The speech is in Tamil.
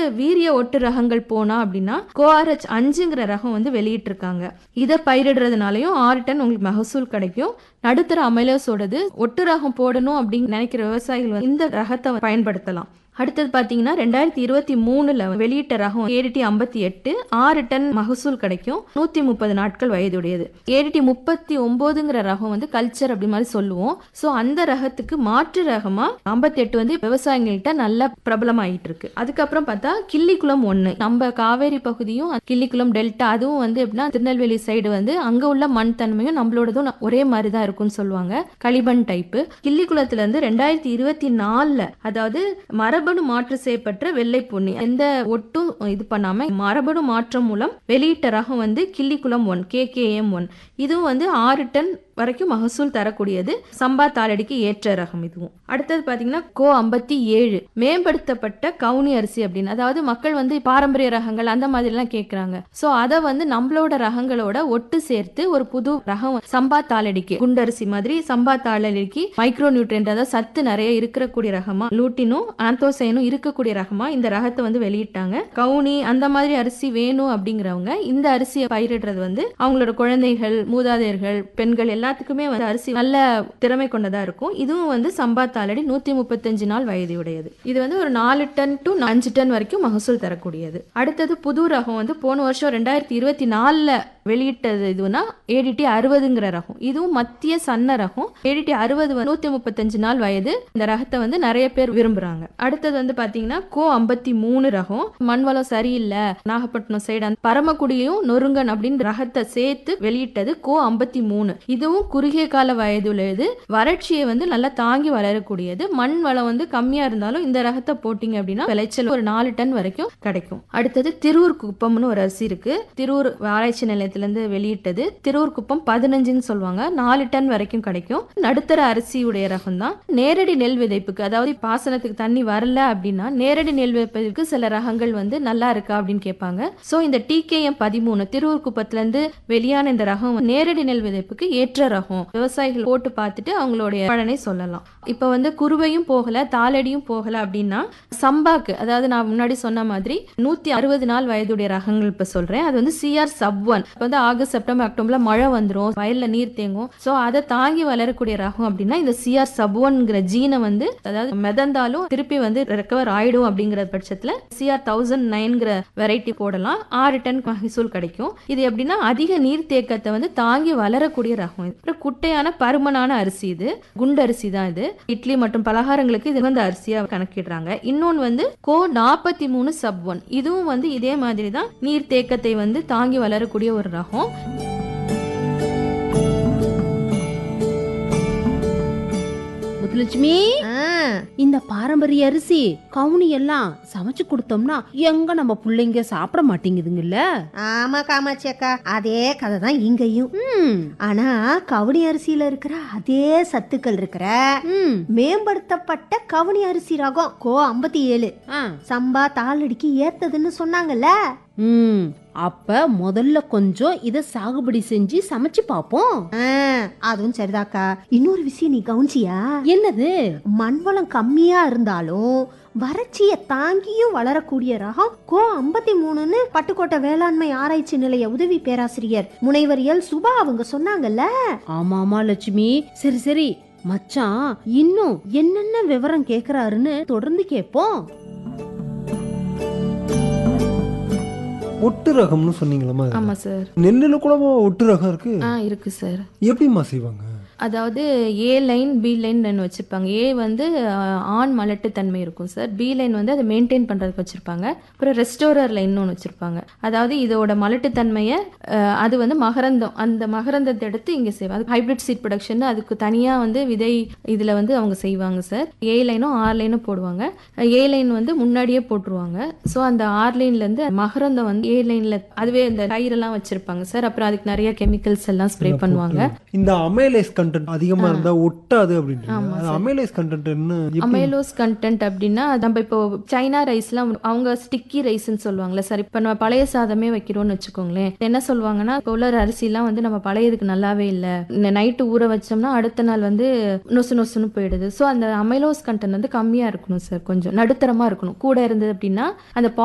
வீரிய ஒட்டு ரகங்கள் போனா அப்படின்னா கோஆர்ஹெச் 5ங்கிற ரகம் வந்து வெளியிட்டு இருக்காங்க. இதை பயிரிடுறதுனாலயும் 6 டன் உங்களுக்கு மகசூல் கிடைக்கும். நடுத்தர அமைலோஸோடது ஒட்டு ரகம் போடணும் அப்படின்னு நினைக்கிற விவசாயிகள் இந்த ரகத்தை பயன்படுத்தலாம். அடுத்தது பார்த்தீங்கன்னா 2023 வெளியிட்ட ரகம் ADT 58 6 டன் மகசூல் கிடைக்கும். 130 நாட்கள் வயதுடையது. ADT 39ங்கிற ரகம் வந்து கல்ச்சர் அப்படி மாதிரி சொல்லுவோம். ஸோ அந்த ரகத்துக்கு மாற்று ரகமா 58 வந்து விவசாயிகள்கிட்ட நல்ல பிரபலமாயிட்டு இருக்கு. அதுக்கப்புறம் பார்த்தா கிள்ளிக்குளம் 1 நம்ம காவேரி பகுதியும் கிள்ளிக்குளம் டெல்டா அதுவும் வந்து எப்படின்னா திருநெல்வேலி சைடு வந்து அங்க உள்ள மண் தன்மையும் நம்மளோடதும் ஒரே மாதிரி தான் இருக்கும்னு சொல்லுவாங்க. களிமண் டைப்பு. கிள்ளிக்குளத்துல இருந்து 2024 அதாவது மரபணு மாற்று செய்யப்பட்ட வெள்ளை பொன்னி எந்த ஒட்டும் இது பண்ணாம மரபணு மாற்றம் மூலம் வெளியிட்ட ரகம் வந்து கிள்ளிக்குளம் 1 KKM 1. இதுவும் வந்து 6 டன் வரைக்கும் மகசூல் தரக்கூடியது. சம்பா தாளடிக்கு ஏற்ற ரகம் இதுவும். அடுத்தது பாத்தீங்கன்னா கோ 57 மேம்படுத்தப்பட்ட கவுனி அரிசி அப்படின்னு, அதாவது மக்கள் வந்து பாரம்பரிய ரகங்கள் அந்த மாதிரி எல்லாம் கேட்கறாங்க. சோ அதை வந்து நம்மளோட ரகங்களோட ஒட்டு சேர்த்து ஒரு புது ரகம் சம்பா தாளடிக்கு குண்டரிசி மாதிரி சம்பா தாளடிக்கு மைக்ரோ நியூட்ரியன்ட் அதாவது சத்து நிறைய இருக்கக்கூடிய ரகமா லூட்டினும் ஆந்தோசைனும் இருக்கக்கூடிய ரகமா இந்த ரகத்தை வந்து வெளியிட்டாங்க. கவுனி அந்த மாதிரி அரிசி வேணும் அப்படிங்கிறவங்க இந்த அரிசியை பயிரிடுறது வந்து அவங்களோட குழந்தைகள் மூதாதையர்கள் பெண்கள் எல்லாத்துக்குமே வந்து அரிசி நல்ல திறமை கொண்டதா இருக்கும். இதுவும் வந்து சம்பா தாளடி 135 நாள் வயதுடையது. இது வந்து ஒரு 4 டன் டு 5 டன் வரைக்கும் மகசூல் தரக்கூடியது. அடுத்தது புது ரகம் வந்து போன வருஷம் 2024 வெளியிட்டது இதுனா ADT 60ங்கிற ரகம். இதுவும் மத்திய சன்ன ரகம். ADT 60 135 நாள் வயது. இந்த ரகத்தை வந்து நிறைய பேர் விரும்புறாங்க. அடுத்தது வந்து பாத்தீங்கன்னா கோ 53 ரகம். மண் வளம் சரியில்லை நாகப்பட்டினம் சைடு பரமக்குடியும் நொறுங்கன் அப்படின்னு ரகத்தை சேர்த்து வெளியிட்டது கோ 53. இதுவும் குறுகிய கால வயதுள்ளது. வறட்சியை வந்து நல்லா தாங்கி வளரக்கூடியது. மண் வளம் வந்து கம்மியா இருந்தாலும் இந்த ரகத்தை போட்டீங்க அப்படின்னா விளைச்சல் ஒரு 4 டன் வரைக்கும் கிடைக்கும். அடுத்தது திருவூர் குப்பம்னு ஒரு அரிசி இருக்கு. திருவூர் ஆராய்ச்சி நிலையத்திலிருந்து வெளியிட்டது. திருவூர் குப்பம் 15ன்னு சொல்லுவாங்க. 4 டன் வரைக்கும் கிடைக்கும். நடுத்தர அரிசியுடைய ரகம் தான். நேரடி நெல் விதைப்புக்கு அதாவது பாசனத்துக்கு தண்ணி வரல அப்படின்னா நேரடி நெல் விதைப்புக்கு சில ரகங்கள் வந்து நல்லா இருக்கா அப்படின்னு கேட்பாங்க. சோ இந்த TKM 13 திருவூர் குப்பத்துல இருந்து வெளியான இந்த ரகம் நேரடி நெல் விதைப்புக்கு ஏற்ற ரகம். விவசாயிகள் போட்டு பார்த்துட்டு அவங்களுடைய பலனை சொல்லலாம். இப்ப வந்து குருவையும் போகல தாளடியும் போகல அப்படின்னா சம்பாக்கு அதாவது நான் முன்னாடி சொன்ன மாதிரி 160 நாள் வயதுடைய ரகங்கள் இப்ப சொல்றேன். அது வந்து CR sub 1. வந்து ஆகஸ்ட் செப்டம்பர் அக்டோபர்ல மழை வந்துரும், வயல்ல நீர் தேங்கும். சோ அதை தாங்கி வளரக்கூடிய ரகம் அப்படின்னா இந்த CR sub 1ங்கிற ஜீனை வந்து அதாவது மிதந்தாலும் திருப்பி வந்து ரெக்கவர் ஆயிடும் அப்படிங்கிற பட்சத்துல CR 1009ங்கிற வெரைட்டி போடலாம். 6 டன் மகசூல் கிடைக்கும். இது எப்படின்னா அதிக நீர் தேக்கத்தை வந்து தாங்கி வளரக்கூடிய ரகம். குட்டையான பருமனான அரிசி. இது குண்டரிசி தான். இது இட்லி மற்றும் பலகாரங்களுக்கு இது வந்து அரிசியா கணக்கிடுறாங்க. இன்னொன்னு வந்து கோ 43 sub 1. இதுவும் வந்து இதே மாதிரி தான் நீர் தேக்கத்தை வந்து தாங்கி வளரக்கூடிய ஒரு ரகம். முத்துலட்சுமி, இந்த பாரம்பரிய அரிசி கவுனி எல்லாம் சமைச்சு கொடுத்தோம்னா எங்க நம்ம பிள்ளைங்க சாப்பிட மாட்டேங்குதுங்கல்ல? ஆமா காமாட்சி அக்கா, அதே கதை தான் இங்கேயும். ஆனா கவுனி அரிசியில இருக்கிற அதே சத்துக்கள் இருக்கிற மேம்படுத்தப்பட்ட கவுனி அரிசி ரகம் கோ 57 சம்பா தாளடிக்கு ஏத்ததுன்னு சொன்னாங்கல்ல. அப்ப முதல்ல கொஞ்சம் இத சாகுபடி செஞ்சு சமைச்சு பாப்போம். அதுவும் சரிதாக்கா. இன்னொரு விஷயம் நீ கவனிச்சியா? என்னது? மண்வளம் கம்மியா இருந்தாலும் வறட்சியை தாங்கியும் வளரக்கூடிய ரகம் கோ 53ன்னு பட்டுக்கோட்டை வேளாண்மை ஆராய்ச்சி நிலைய உதவி பேராசிரியர் முனைவர் எல் சுபா அவங்க சொன்னாங்கல்ல. ஆமாமா லட்சுமி. சரி சரி மச்சான், இன்னும் என்னென்ன விவரம் கேக்குறாருன்னு தொடர்ந்து கேட்போம். ஒட்டு ரகம்னு சொன்னீங்களா? ஆமா சார். நெல்லுல கூட ஒட்டு ரகம் இருக்கு. இருக்கு சார். எப்படிமா செய்வாங்க? அதாவது A லைன் B லைன் வச்சிருப்பாங்க. A வந்து ஆண் மலட்டு தன்மை இருக்கும் சார். B லைன் வந்து அதை மெயின்டைன் பண்றதுக்கு வச்சிருப்பாங்க. அப்புறம் ரெஸ்டோரர் லைன் ஒன்று வச்சிருப்பாங்க. அதாவது இதோட மலட்டு தன்மையை அது வந்து மகரந்தம், அந்த மகரந்தத்தை எடுத்து இங்க செய்வாங்க. ஹைபிரிட் சீட் ப்ரொடக்ஷன் அதுக்கு தனியா வந்து விதை இதுல வந்து அவங்க செய்வாங்க சார். A லைனும் R லைனும் போடுவாங்க. A லைன் வந்து முன்னாடியே போட்டுருவாங்க. ஸோ அந்த R லைன்ல இருந்து மகரந்தம் வந்து A லைன்ல அதுவே இந்த கயிறெல்லாம் வச்சிருப்பாங்க சார். அப்புறம் அதுக்கு நிறைய கெமிக்கல்ஸ் எல்லாம் ஸ்ப்ரே பண்ணுவாங்க. இந்த அமைலேஸ் கண்டென்ட் அதிகமா இருந்தா ஒட்டாது அப்படின்றது. அமைலேஸ் கண்டென்ட் என்ன? அமைலோஸ் கண்டென்ட் அப்படின்னா நம்ம இப்போ சைனா ரைஸ்லாம் அவங்க ஸ்டிக்கி ரைஸ்ன்னு சொல்லுவாங்கல்ல சார். இப்போ நம்ம பழைய சாதமே வைக்கிறோம்னு வச்சுக்கோங்களேன், என்ன சொல்லுவாங்கன்னா இப்போ உள்ள அரிசிலாம் வந்து நம்ம பழையதுக்கு நல்லாவே இல்லை, நைட்டு ஊற வச்சோம்னா அடுத்த நாள் வந்து நொசு நொசுன்னு போயிடுது. ஸோ அந்த அமைலோஸ் கண்டென்ட் வந்து கம்மியா இருக்கணும் சார். கொஞ்சம் நடுத்தரமா இருக்கணும். கூட இருந்தது அப்படின்னா அந்த